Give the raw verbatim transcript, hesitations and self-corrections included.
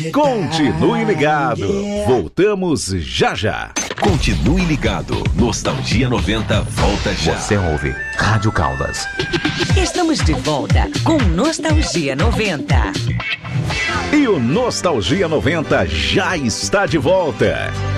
Continue ligado. Voltamos já já. Continue ligado. Nostalgia noventa volta já. Você ouve Rádio Caldas. Estamos de volta com Nostalgia noventa. E o Nostalgia noventa já está de volta.